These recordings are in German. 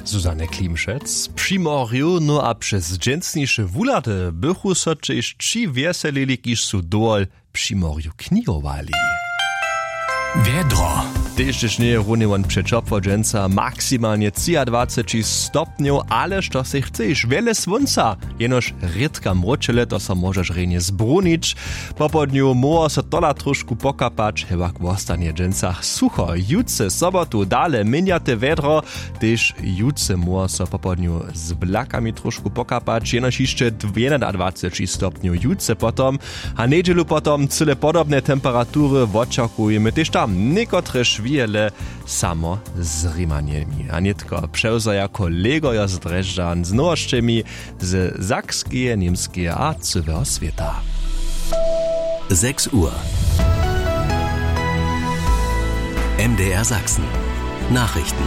Zuzanne Klimschec. Przymorju, no a przez dżęsniejsze wulady bychu socze jeszcze wieselili, kiż su dol przymorju kniowali. Wiedro. Jeszcze nie runie przeczopwo dżęca maksymalnie 23 stopniów, ale što se chceš wiele słonca. Jenoż rytka mroczele, to so możesz renie zbrunić. Po południu może se tola troszkę pokapać, chyba wostanie dżęcach sucho. Jutce sobotu dale miniate wiedro, też jutce może se po południu z blakami troszkę pokapać. Jenoż jeszcze 21 stopniów jutce potom, a niedzielu potom cyle podobne temperatury oczekujemy też tam. Niekotre wiele samo z Rimaniemi. A nitko przewzaja kolegoja z Dreżdżan z nowościami z Sakskie, Niemskie a całego świata. 6 Uhr. MDR Sachsen. Nachrichten.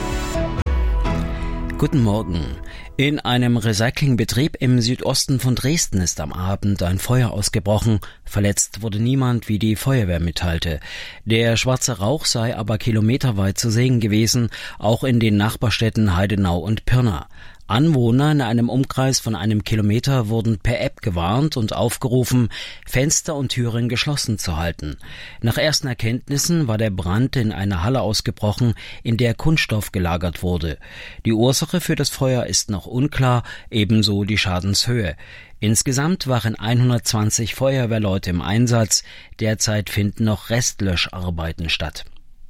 Guten Morgen. In einem Recyclingbetrieb im Südosten von Dresden ist am Abend ein Feuer ausgebrochen. Verletzt wurde niemand, wie die Feuerwehr mitteilte. Der schwarze Rauch sei aber kilometerweit zu sehen gewesen, auch in den Nachbarstädten Heidenau und Pirna. Anwohner in einem Umkreis von 1 Kilometer wurden per App gewarnt und aufgerufen, Fenster und Türen geschlossen zu halten. Nach ersten Erkenntnissen war der Brand in einer Halle ausgebrochen, in der Kunststoff gelagert wurde. Die Ursache für das Feuer ist noch unklar, ebenso die Schadenshöhe. Insgesamt waren 120 Feuerwehrleute im Einsatz. Derzeit finden noch Restlöscharbeiten statt.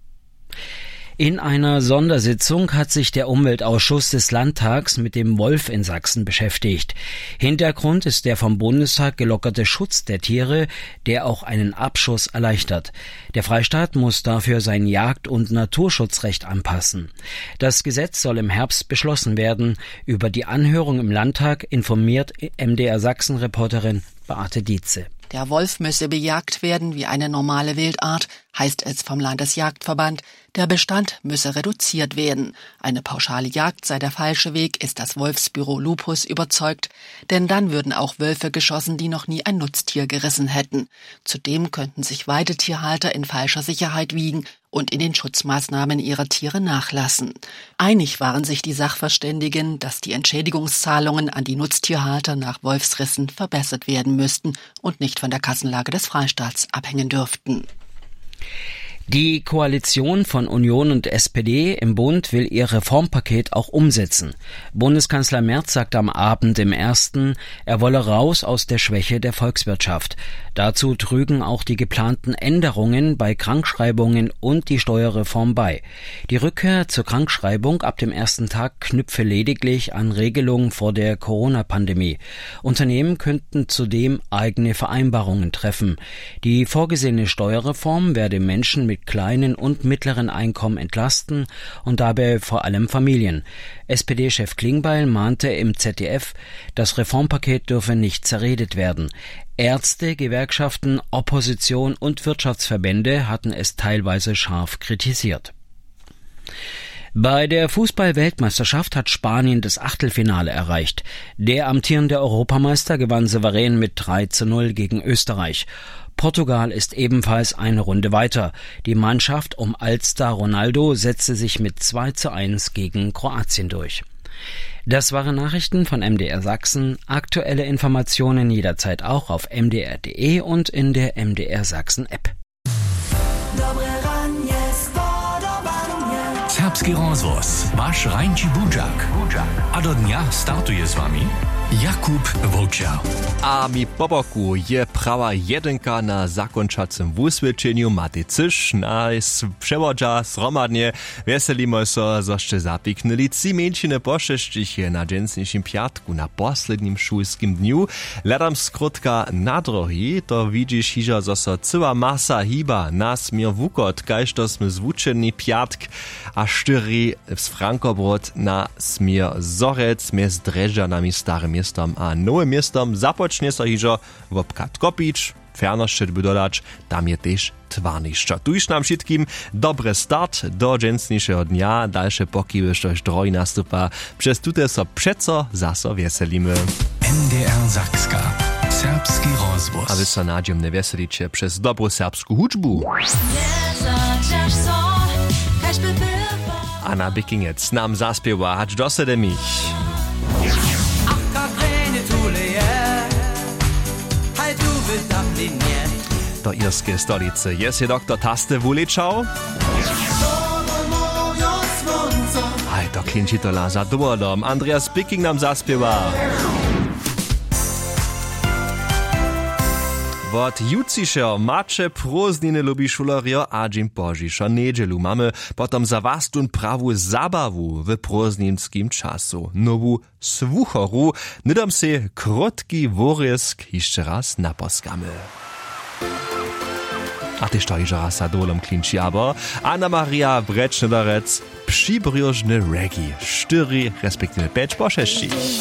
In einer Sondersitzung hat sich der Umweltausschuss des Landtags mit dem Wolf in Sachsen beschäftigt. Hintergrund ist der vom Bundestag gelockerte Schutz der Tiere, der auch einen Abschuss erleichtert. Der Freistaat muss dafür sein Jagd- und Naturschutzrecht anpassen. Das Gesetz soll im Herbst beschlossen werden. Über die Anhörung im Landtag informiert MDR Sachsen-Reporterin Beate Dietze. Der Wolf müsse bejagt werden wie eine normale Wildart, heißt es vom Landesjagdverband. Der Bestand müsse reduziert werden. Eine pauschale Jagd sei der falsche Weg, ist das Wolfsbüro Lupus überzeugt. Denn dann würden auch Wölfe geschossen, die noch nie ein Nutztier gerissen hätten. Zudem könnten sich Weidetierhalter in falscher Sicherheit wiegen und in den Schutzmaßnahmen ihrer Tiere nachlassen. Einig waren sich die Sachverständigen, dass die Entschädigungszahlungen an die Nutztierhalter nach Wolfsrissen verbessert werden müssten und nicht von der Kassenlage des Freistaats abhängen dürften. Die Koalition von Union und SPD im Bund will ihr Reformpaket auch umsetzen. Bundeskanzler Merz sagte am Abend im Ersten, er wolle raus aus der Schwäche der Volkswirtschaft. Dazu trügen auch die geplanten Änderungen bei Krankschreibungen und die Steuerreform bei. Die Rückkehr zur Krankschreibung ab dem ersten Tag knüpfe lediglich an Regelungen vor der Corona-Pandemie. Unternehmen könnten zudem eigene Vereinbarungen treffen. Die vorgesehene Steuerreform werde Menschen mit kleinen und mittleren Einkommen entlasten und dabei vor allem Familien. SPD-Chef Klingbeil mahnte im ZDF, das Reformpaket dürfe nicht zerredet werden. Ärzte, Gewerkschaften, Opposition und Wirtschaftsverbände hatten es teilweise scharf kritisiert. Bei der Fußball-Weltmeisterschaft hat Spanien das Achtelfinale erreicht. Der amtierende Europameister gewann souverän mit 3:0 gegen Österreich. Portugal ist ebenfalls eine Runde weiter. Die Mannschaft um Altstar Ronaldo setzte sich mit 2:1 gegen Kroatien durch. Das waren Nachrichten von MDR Sachsen. Aktuelle Informationen jederzeit auch auf mdr.de und in der MDR Sachsen App. Serbski rozvoz, wasz Rańci Budzak. A do dnia startuje z wami Jakub Wojciał. A mi po boku je prawa jedynka na zakończacym wuswiadczeniu Maty Cysz. Na przewodza zgromadnie weselimy się, zoście zapiknęli 3 mięciny po 6 na dżęsniejszym piatku na poslednim szulskim dniu. Ledam skrótka na drogi, to widzisz hiżo, zo so cyła masa hiba nas mir wukot, kajż to sme zwučeni piatk, a 4 z Frankobrod na smir Zorec, mes Drežďanami starym miestom a nowym miestom zapocznie so hižo wobkat Kopič, fernosće by dodać, tam je też Twarnišća. Tu już nam wszystkim dobry start do dżęsniejszego dnia, dalsze pokiwy, štož drogi nastupa. Przez tute so przeco zaso wieselimy. MDR Sakska. Serbski rozvoz. A wy so nadziemne weselicie przez dobrą serbską hudžbu. Anna Bikingec nam zaspiewa hać do 7. Do irskiej stolicy jest je doktor Taste wulečał. Aj, to klinčitola za dôvodom. Andreas Biking nam zaspiewa. Wot jutsišeho mače prózdniny lubi šulerio a džim požišo nedželu. Mamy potom za vastun prawu zabawu w prózdninskim czasu. Nowu słuchoru, nydom se krótki worysk jeszcze raz naposkamy. A tyż to iżo raz za dolom klinči, aber Anna Maria Breczny-Dorec, przybriożny reggae, 4 respektive 5 po 6.